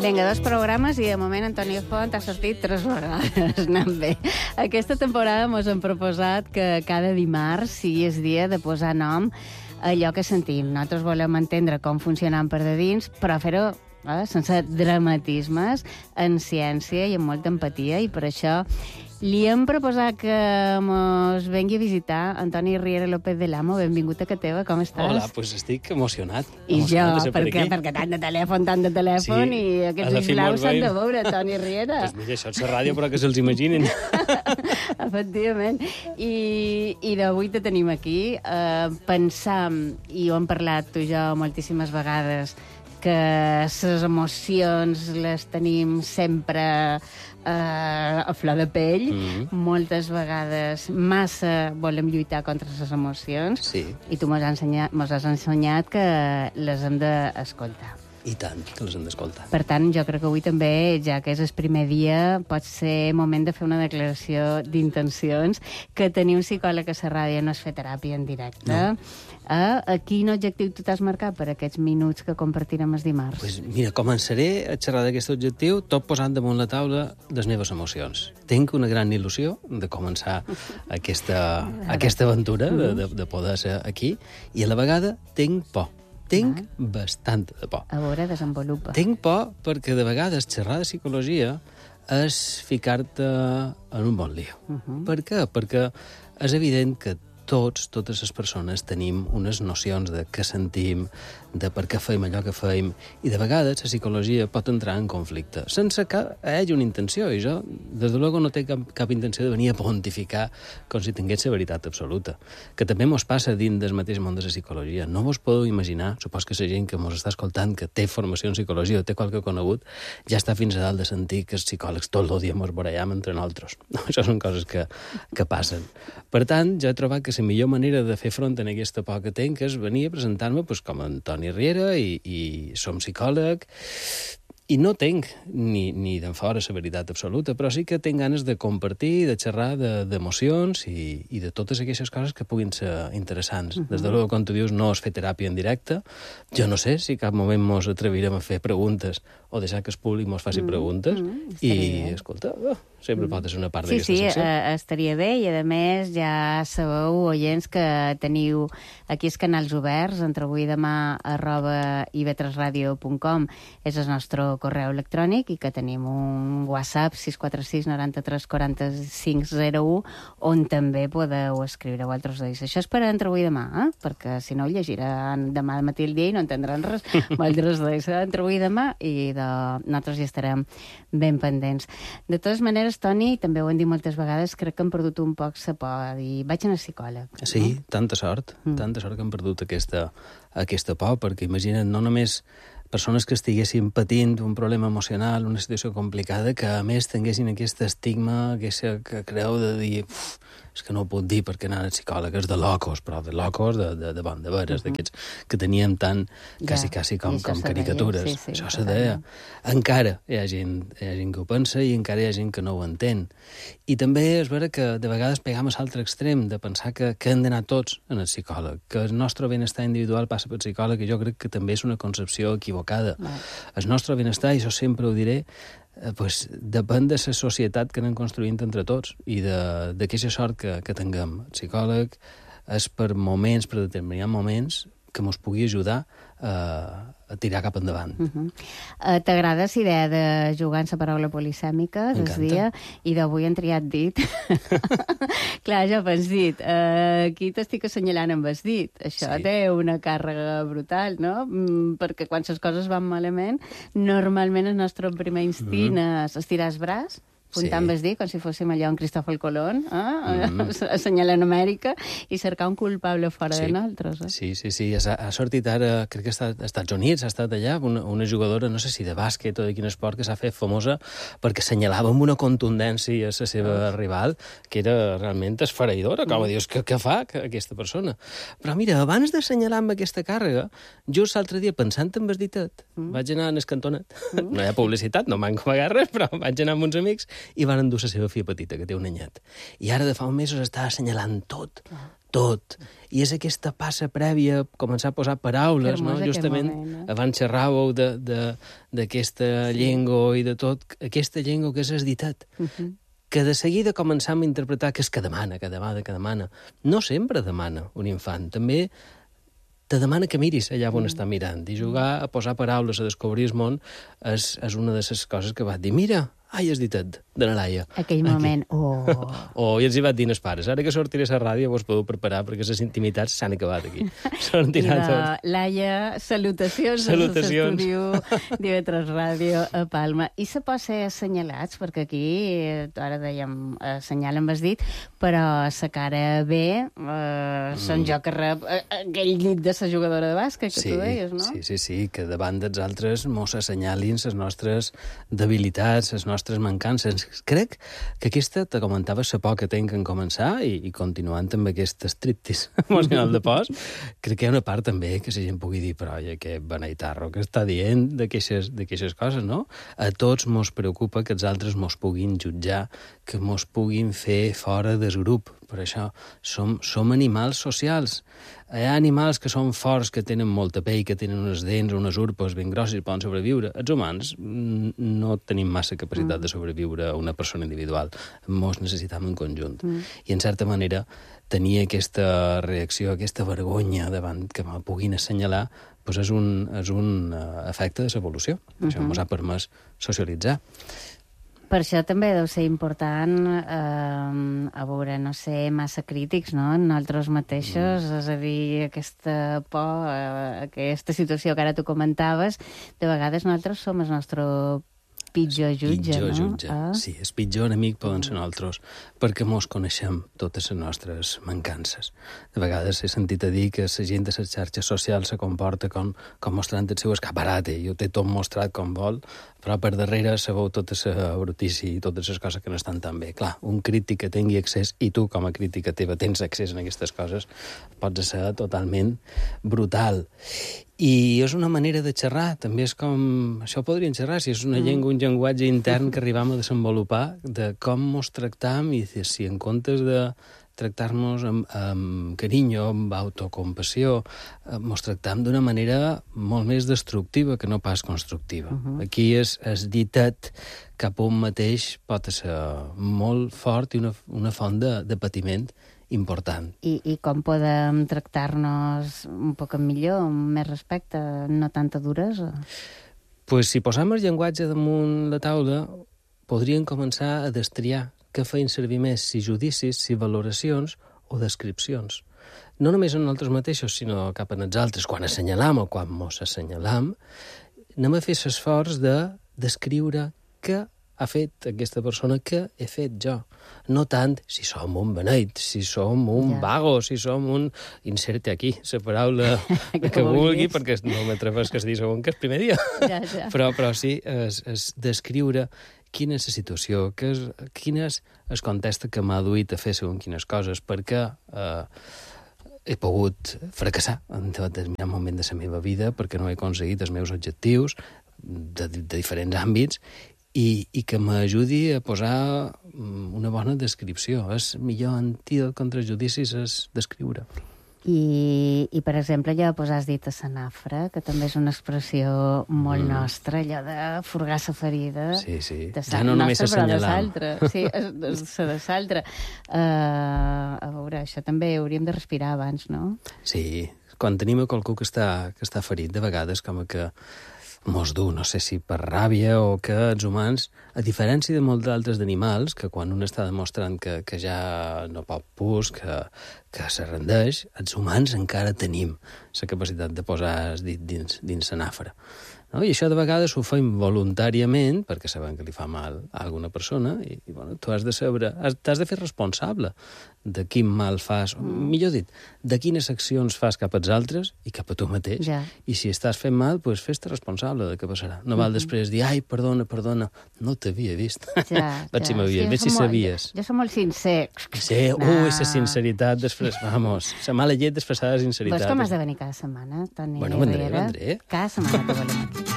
Vinga, 2 programes i de moment Antoni Font ha sortit 3 vegades. Anant bé. Aquesta temporada mos hem proposat que cada dimarts sigui el dia de posar nom a allò que sentim. Nosaltres volem entendre com funcionem per de dins, però fer-ho sense dramatismes, en ciència i amb molta empatia, i per això li hem proposat que mos vengui a visitar Antoni Riera López de l'Amo. Benvingut a casa teva, com estàs? Hola, doncs estic emocionat. I jo, perquè tant de telèfon, sí, i aquests ulls blaus s'han de veure, Antoni Riera. Doncs mira, això és la ràdio, però que se'ls imaginin. Efectivament. I d'avui te tenim aquí. Pensam, i ho hem parlat tu i jo moltíssimes vegades, que les emocions les tenim sempre a flor de pell. Moltes vegades massa volem lluitar contra les emocions. Sí. I tu mos has ensenyat que les hem d'escoltar. I tant, que les hem d'escoltar. Per tant, jo crec que avui també, ja que és el primer dia, pot ser moment de fer una declaració d'intencions, que tenir un psicòleg a la ràdio no és fer teràpia en directe. No. Quin objectiu tu t'has marcat per aquests minuts que compartirem els dimarts? Pues mira, començaré a xerrar d'aquest objectiu tot posant damunt la taula les meves emocions. Tinc una gran il·lusió de començar aquesta aventura, de poder ser aquí, i a la vegada tinc por. Tinc bastant de por. A veure, desenvolupa. Tinc por perquè de vegades xerrar de psicologia és ficar-te en un bon lío. Per què? Perquè és evident que totes les persones tenim unes nocions de què sentim, de per què fem allò que fem, i de vegades la psicologia pot entrar en conflicte, sense que hi hagi una intenció, i jo, des de luego, no té cap intenció de venir a pontificar com si tingués la veritat absoluta, que també mos passa dins del mateix món de la psicologia. No vos podeu imaginar, supos que la gent que mos està escoltant, que té formació en psicologia o té qualque conegut, ja està fins a dalt de sentir que els psicòlegs tot el dia mos barallam entre nosaltres. No, això són coses que passen. Per tant, jo he trobat que la millor manera de fer front a aquesta por que tinc és venir a presentar-me com a Antoni Riera i som psicòleg, i no tinc ni d'en fora la veritat absoluta, però sí que tinc ganes de compartir, de xerrar d'emocions i de totes aquestes coses que puguin ser interessants. Des de luego, com tu dius, no és fer teràpia en directe. Jo no sé si cap moment mos atrevirem a fer preguntes o deixar que el públic mos faci preguntes. I, escolta, sempre pot ser una part d'aquesta secció. Sí, estaria bé, i a més ja sabeu, oients, que teniu aquí els canals oberts, entre avui i demà @ivetresradio.com és el nostre correu electrònic, i que tenim un WhatsApp 646 93 45 01 on també podeu escriure vosaltres dois. Això és per entre avui i demà, perquè si no ho llegiran demà al matí el dia i no entendran res. Vosaltres dois entre avui i demà, i nosaltres ja estarem ben pendents. De totes maneres, Toni, també ho hem dit moltes vegades, crec que hem perdut un poc la por, i vaig anar al psicòleg. Sí, tanta sort que hem perdut aquesta por, perquè imagina't, no només persones que estiguessin patint un problema emocional, una situació complicada, que a més tinguessin aquest estigma, aquesta creu de dir és que no ho puc dir perquè anar al psicòleg és de locos, però de locos de bon, de veres, d'aquests que teníem tant quasi com caricatures. Això se deia. Encara hi ha gent que ho pensa i encara hi ha gent que no ho entén. I també és vera que de vegades pegam a l'altre extrem de pensar que hem d'anar tots en el psicòleg, que el nostre benestar individual passa pel psicòleg, i jo crec que també és una concepció equivocada. El nostre benestar, i això sempre ho diré, depèn de la societat que anem construint entre tots i d'aquesta sort que tinguem. El psicòleg és per determinats moments, que mos pugui ajudar a tirar cap endavant. T'agrada la idea de jugar amb la paraula polisèmica des dia, i d'avui hem triat dit. Clar, jo pens dit, aquí t'estic assenyalant amb el dit. Això té una càrrega brutal, no? Perquè quan les coses van malament, normalment el nostre primer instint és estirar el braç, apuntant el dit, com si fóssim allò en Cristòfol Colón, assenyalant Amèrica, i cercar un culpable fora de nosaltres. Sí. Ha sortit ara, crec que als Estats Units, ha estat allà, una jugadora, no sé si de bàsquet o de quin esport, que s'ha fet famosa perquè assenyalava amb una contundència a la seva rival, que era realment esfereïdora. Com a dius, què fa aquesta persona? Però mira, abans d'assenyalar amb aquesta càrrega, just l'altre dia, pensant en el ditet, vaig anar en el cantonet. No hi ha publicitat, no m'han comagat res, però vaig anar amb uns amics i van endur la seva filla petita, que té un anyet. I ara de fa uns mesos està assenyalant tot tot. I és aquesta passa prèvia, començar a posar paraules, no? Justament, abans xerràveu d'aquesta llengua i de tot, aquesta llengua que és esditat, que de seguida començam a interpretar que és que demana, que demana. No sempre demana un infant, també te demana que miris allà on està mirant, i jugar a posar paraules, a descobrir el món, és una de les coses que va dir, mira, ai, has ditet, de la Laia. Aquell moment, I els hi vaig dir als pares, ara que sortiré a la ràdio vos podeu preparar perquè les intimitats s'han acabat aquí. I Laia, salutacions des de l'estudi d'IV3 Ràdio a Palma. I se pot ser assenyalats, perquè aquí, ara dèiem, assenyalen has dit, però la cara B, són jo que rep aquell llit de la jugadora de bàsquet que tu deies, no? Sí, que davant dels altres mos assenyalin les nostres debilitats, les nostres mancances. Crec que aquesta, te comentava la por que tenc en començar i continuant amb aquest striptease emocional de pos, crec que hi ha una part també que la gent pugui dir, però aquest beneitarro que està dient d'aquestes coses, no? A tots mos preocupa que els altres mos puguin jutjar, que mos puguin fer fora del grup. Per això som animals socials. Hi ha animals que són forts, que tenen molta pell, que tenen unes dents, unes urpes ben grosses i poden sobreviure. Els humans no tenim massa capacitat de sobreviure a una persona individual. Mos necessitam en conjunt. I, en certa manera, tenir aquesta reacció, aquesta vergonya davant que me puguin assenyalar, doncs és un efecte de l'evolució. Això mos ha permès socialitzar. Per això també deu ser important a veure, no ser massa crítics, no?, en nosaltres mateixos, és a dir, aquesta por, aquesta situació que ara tu comentaves, de vegades nosaltres som el nostre pitjor jutge, no? Sí, el pitjor enemic poden ser nosaltres, perquè mos coneixem totes les nostres mancances. De vegades he sentit a dir que la gent de les xarxes socials se comporta com mostrant el seu escaparate, i ho té tot mostrat com vol, però per darrere sabeu tota la brutícia i totes les coses que no estan tan bé. Clar, un crític que tingui accés, i tu com a crítica teva tens accés a aquestes coses, pots ser totalment brutal. I és una manera de xerrar, també és com... Això podríem xerrar, si és una llengua, un llenguatge intern que arribam a desenvolupar, de com mos tractam, i si en comptes de tractar-nos amb carinyo, amb autocompassió, mos tractam d'una manera molt més destructiva que no pas constructiva. Aquí és ditet cap a un mateix pot ser molt fort i una font de patiment important. I com podem tractar-nos un poc millor, amb més respecte, no tanta duresa? Pues si posam el llenguatge damunt la taula, podríem començar a destriar què feien servir més, si judicis, si valoracions o descripcions. No només en nosaltres mateixos, sinó cap en els altres. Quan assenyalam o quan mos assenyalam, anem a fer l'esforç de descriure què ha fet aquesta persona, que he fet jo. No tant si som un beneit, si som un vago, si som un... Inserte aquí la paraula que vulgui, perquè no m'atreveix que es digui segon que el primer dia. Però sí, és descriure quina és la situació, quin és el context que m'ha duit a fer segons quines coses, perquè he pogut fracassar en determinat moment de la meva vida, perquè no he aconseguit els meus objectius de diferents àmbits, i que m'ajudi a posar una bona descripció. És millor antídot contra els judicis és descriure. I per exemple, allò que has dit a la nafra, que també és una expressió molt nostra, allò de furgar la ferida. Sí. Ja no només assenyalar. Sí, de l'altre. A veure, això també hauríem de respirar abans, no? Sí, quan tenim a qualcú que està ferit, de vegades com que mos du, no sé si per ràbia o que els humans, a diferència de molts altres animals, que quan un està demostrant que ja no pot pus, que se rendeix, els humans encara tenim la capacitat de posar el dit dins la nafra. No? I això de vegades ho fem voluntàriament, perquè sabem que li fa mal a alguna persona, i bueno, tu has de saber, t'has de fer responsable de quin mal fas, millor dit, de quines accions fas cap als altres i cap a tu mateix. I si estàs fent mal, doncs fes-te responsable de què passarà. No val després dir, ai, perdona, no t'havia vist. Vaig si m'havia vist, si sabies. Jo som molt sincer. Sí, la sinceritat després, vamos, la mala llet disfressada de sinceritat. Vols com has de venir cada setmana, Toni? Bueno, vendré. Cada setmana te volem aquí.